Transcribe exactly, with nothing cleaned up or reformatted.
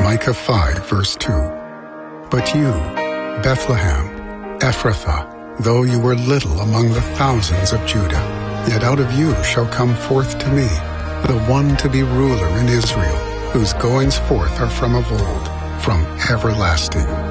Micah five, verse two. But you, Bethlehem, Ephrathah, though you were little among the thousands of Judah, yet out of you shall come forth to me the one to be ruler in Israel, whose goings forth are from of old, from everlasting.